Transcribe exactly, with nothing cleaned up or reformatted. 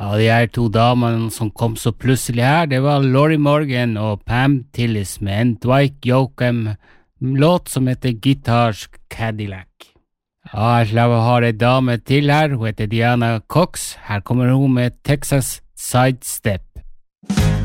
Ja, de her to damene som kom så plutselig her, det var Lori Morgan og Pam Tillis med en Dwight Yoakam-låt som heter Guitars Cadillac. Ja, jeg slaver har en dame til her, hun heter Diana Cox. Her kommer hun med Texas Sidestep.